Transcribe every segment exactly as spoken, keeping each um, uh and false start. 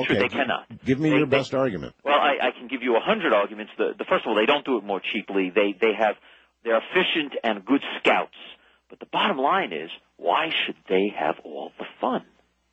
true. Okay. They cannot. Give me they, your they, best argument. Well, I, I can give you a hundred arguments. The, the first of all, they don't do it more cheaply. They they have they're efficient and good scouts. But the bottom line is, why should they have all the fun?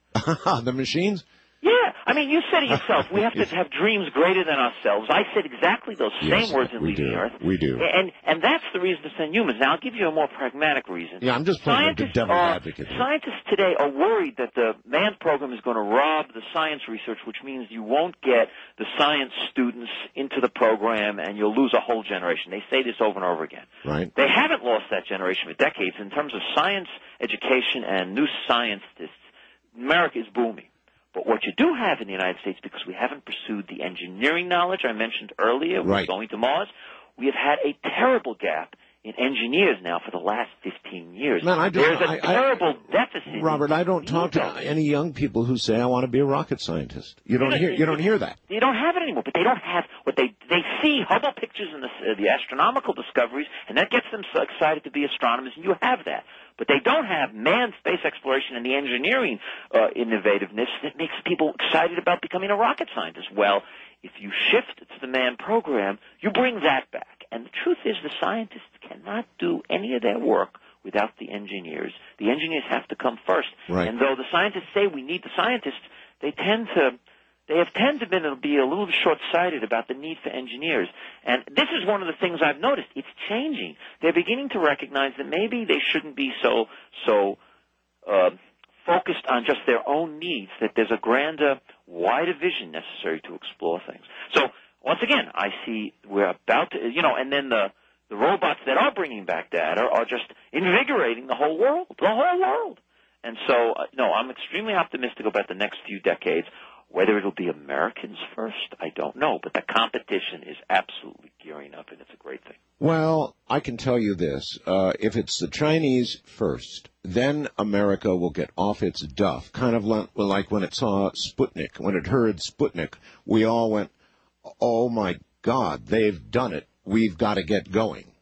The machines? Yeah, I mean, you said it yourself. We have to have dreams greater than ourselves. I said exactly those Yes, same words in we Leaving do. Earth. We do. And and that's the reason to send humans. Now, I'll give you a more pragmatic reason. Yeah, I'm just playing the Scientists devil's are, advocate here. Scientists today are worried that the manned program is going to rob the science research, which means you won't get the science students into the program and you'll lose a whole generation. They say this over and over again. Right. They haven't lost that generation for decades. In terms of science education and new scientists, America is booming. But what you do have in the United States, because we haven't pursued the engineering knowledge I mentioned earlier, right. with going to Mars, we have had a terrible gap in engineers now for the last fifteen years. Man, I don't, There's a I, terrible I, deficit. Robert, I don't talk to any young people who say, I want to be a rocket scientist. You don't hear, you don't hear that. You don't have it anymore, but they don't have what they, they see Hubble pictures and the, uh, the astronomical discoveries, and that gets them so excited to be astronomers, and you have that. But they don't have manned space exploration and the engineering uh, innovativeness that makes people excited about becoming a rocket scientist. Well, if you shift to the manned program, you bring that back. And the truth is the scientists cannot do any of their work without the engineers. The engineers have to come first. Right. And though the scientists say we need the scientists, they tend to they have tended to been, be a little short-sighted about the need for engineers. And this is one of the things I've noticed. It's changing. They're beginning to recognize that maybe they shouldn't be so so uh, focused on just their own needs, that there's a grander, wider vision necessary to explore things. So, once again, I see we're about to, you know, and then the, the robots that are bringing back data are just invigorating the whole world, the whole world. And so, uh, no, I'm extremely optimistic about the next few decades. Whether it'll be Americans first, I don't know. But the competition is absolutely gearing up, and it's a great thing. Well, I can tell you this. Uh, if it's the Chinese first, then America will get off its duff. Kind of like when it saw Sputnik. When it heard Sputnik, we all went, oh, my God, they've done it. We've got to get going.